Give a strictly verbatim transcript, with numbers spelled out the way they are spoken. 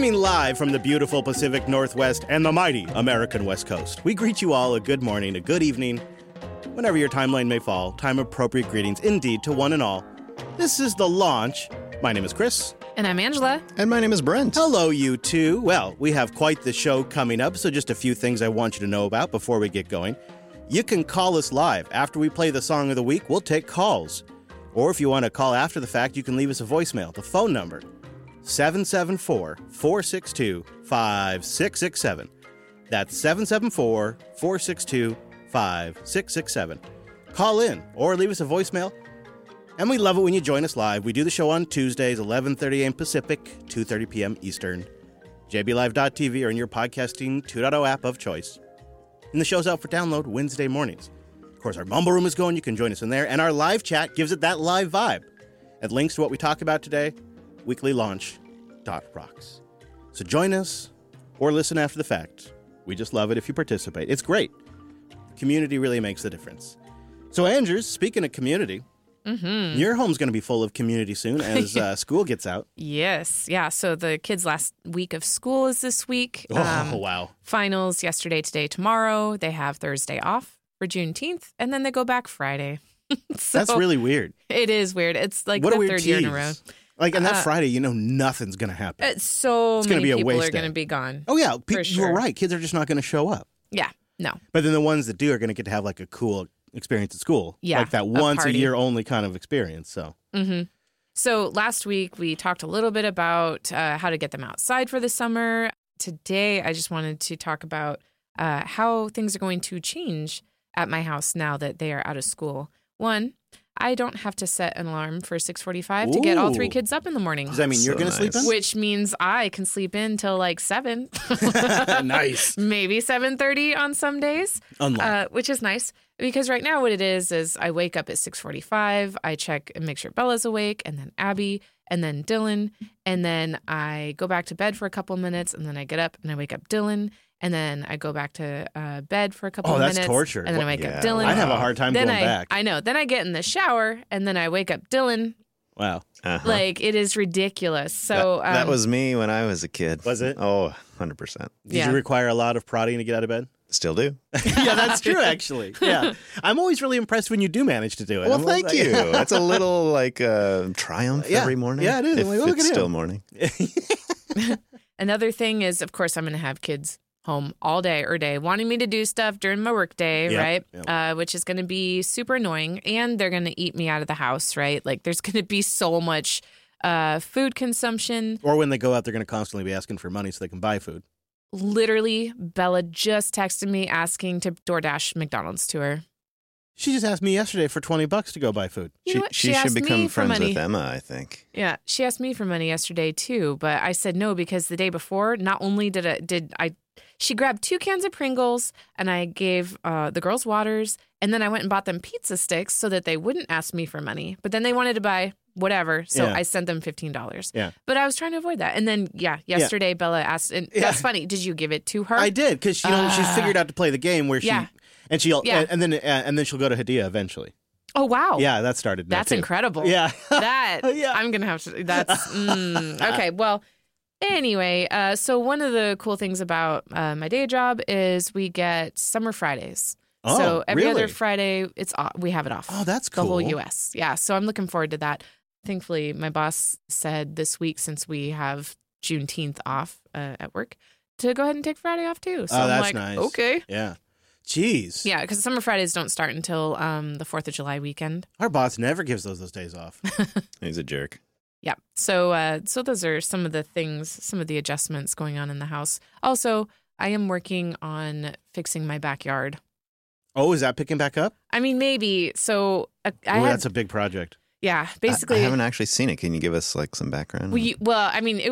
Streaming live from the beautiful Pacific Northwest and the mighty American West Coast, we greet you all a good morning, a good evening, whenever your timeline may fall. Time-appropriate greetings, indeed, to one and all. This is The Launch. My name is Chris. And I'm Angela. And my name is Brent. Hello, you two. Well, we have quite the show coming up, so just a few things I want you to know about before we get going. You can call us live. After we play the song of the week, we'll take calls. Or if you want to call after the fact, you can leave us a voicemail. The phone number, seven seven four, four six two, five six six seven. That's seven seven four, four six two, five six six seven. Call in or leave us a voicemail. And we love it when you join us live. We do the show on Tuesdays, eleven thirty a.m. Pacific, two thirty p.m. Eastern. j b live dot t v or in your podcasting two point oh app of choice. And the show's out for download Wednesday mornings. Of course, our Mumble Room is going. You can join us in there. And our live chat gives it that live vibe. And links to what we talk about today, weekly launch dot rocks. So join us or listen after the fact. We just love it if you participate. It's great. Community really makes the difference. So, Andrews, speaking of community, mm-hmm. your home's going to be full of community soon as uh, school gets out. Yes. Yeah. So the kids' last week of school is this week. Oh, um, wow. Finals yesterday, today, tomorrow. They have Thursday off for Juneteenth, and then they go back Friday. So that's really weird. It is weird. It's like what the a weird third tease. year in a row. Like, and that uh, Friday, you know nothing's going to happen. It's so it's many gonna be a people waste are going to day. be gone. Oh, yeah. Pe- sure. You're right. Kids are just not going to show up. Yeah. No. But then the ones that do are going to get to have like a cool experience at school. Yeah. Like that a once a party. year only kind of experience. So. Mm-hmm. So last week we talked a little bit about uh, how to get them outside for the summer. Today I just wanted to talk about uh, how things are going to change at my house now that they are out of school. One, I don't have to set an alarm for six forty-five to get all three Ooh. kids up in the morning. Does that mean you're So going to sleep nice. in? Which means I can sleep in till like seven. Nice. Maybe seven thirty on some days. Unlock. Uh, which is nice because right now what it is is I wake up at six forty-five. I check and make sure Bella's awake, and then Abby, and then Dylan, and then I go back to bed for a couple minutes, and then I get up and I wake up Dylan, and then I go back to uh, bed for a couple Oh, of that's minutes. torture. And then I wake Yeah. up Dylan. I'd have a hard time then going I, back. I know. Then I get in the shower, and then I wake up Dylan. Wow. Uh-huh. Like, it is ridiculous. So that, that um, was me when I was a kid. Was it? Oh, one hundred percent. Did Yeah. you require a lot of prodding to get out of bed? Still do. Yeah, that's true, actually. Yeah. I'm always really impressed when you do manage to do it. Well, I'm thank like- you. That's a little like uh, triumph Yeah. every morning. Yeah, it is. If I'm like, look it's at still him. morning. Another thing is, of course, I'm going to have kids home all day or day wanting me to do stuff during my work day, Yep, right? yep. Uh, which is going to be super annoying. And they're going to eat me out of the house, right? Like, there's going to be so much uh, food consumption. Or when they go out, they're going to constantly be asking for money so they can buy food. Literally, Bella just texted me asking to DoorDash McDonald's to her. She just asked me yesterday for twenty bucks to go buy food. You she know what? she, asked should me become for friends money. with Emma, I think. Yeah, she asked me for money yesterday too, but I said no because the day before, not only did I did I, she grabbed two cans of Pringles and I gave uh, the girls waters, and then I went and bought them pizza sticks so that they wouldn't ask me for money. But then they wanted to buy whatever, so Yeah. I sent them fifteen dollars. Yeah. But I was trying to avoid that, and then yeah, yesterday Bella asked, and Yeah. that's funny. Did you give it to her? I did, because you know she's Ah. figured out to play the game where she Yeah. and she'll Yeah. and, and then uh, and then she'll go to Hadia eventually. Oh wow. Yeah, that started. there, That's too. incredible. Yeah. That Yeah. I'm gonna have to. That's mm, okay. Well, anyway, uh, so one of the cool things about uh, my day job is we get summer Fridays. Oh, so every really? other Friday, it's off, we have it off. Oh, that's the cool. whole U S. Yeah, so I'm looking forward to that. Thankfully, my boss said this week, since we have Juneteenth off uh, at work, to go ahead and take Friday off too. So Oh, I'm that's like, nice. okay. Yeah. Jeez. Yeah, because summer Fridays don't start until um, the fourth of July weekend. Our boss never gives those those days off. He's a jerk. Yeah. So uh, so those are some of the things, some of the adjustments going on in the house. Also, I am working on fixing my backyard. Oh, is that picking back up? I mean, maybe. So uh, I Oh, had, that's a big project. yeah, I- basically. I, haven't actually seen it. Can you give us like some background? we, well, I mean, it